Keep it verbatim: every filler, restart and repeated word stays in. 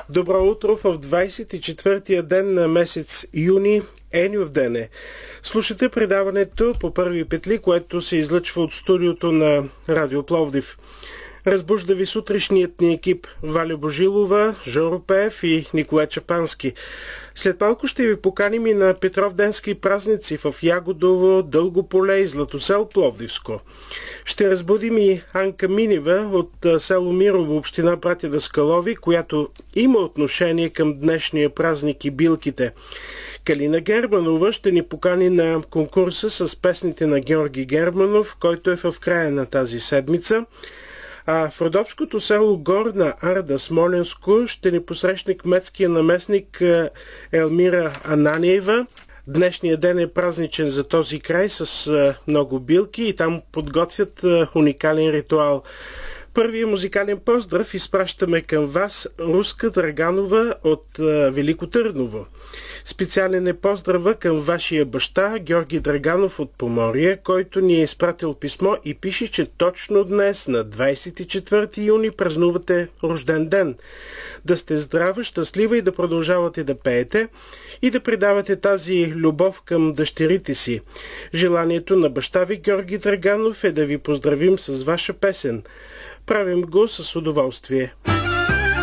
Добро утро в двадесет и четвъртия ден на месец юни, Енюв ден е. Слушате предаването по първи петли, което се излъчва от студиото на Радио Пловдив. Разбужда ви сутрешният ни екип Валя Божилова, Жоро Пеев и Николай Чапански. След малко ще ви поканим и на Петровденски празници в Ягодово, Дългополе и Златосел Пловдивско. Ще разбудим и Анка Минева от село Мирово, община Братя Даскалови, която има отношение към днешния празник и билките. Калина Германова ще ни покани на конкурса с песните на Георги Германов, който е в края на тази седмица. А в родопското село Горна Арда, Смолянско, ще ни посрещне кметския наместник Елмира Ананиева. Днешният ден е празничен за този край с много билки и там подготвят уникален ритуал. Първия музикален поздрав изпращаме към вас Руска Драганова от Велико Търново. Специален е поздрава към вашия баща Георги Драганов от Поморие, който ни е изпратил писмо и пише, че точно днес, на двадесет и четвърти юни, празнувате рожден ден. Да сте здрава, щастлива и да продължавате да пеете и да предавате тази любов към дъщерите си. Желанието на баща ви Георги Драганов е да ви поздравим с ваша песен. Правим го с удоволствие.